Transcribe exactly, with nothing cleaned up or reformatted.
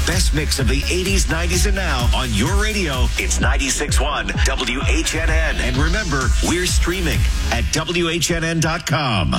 best mix of the eighties, nineties, and now on your radio. It's ninety-six point one W H N N. And remember, we're streaming at W H N N dot com.